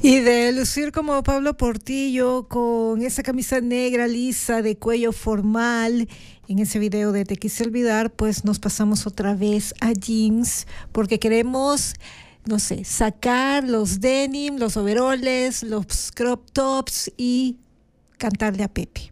Y de lucir como Pablo Portillo con esa camisa negra lisa de cuello formal en ese video de Te quise olvidar, pues nos pasamos otra vez a jeans porque queremos, no sé, sacar los denim, los overoles, los crop tops y cantarle a Pepe.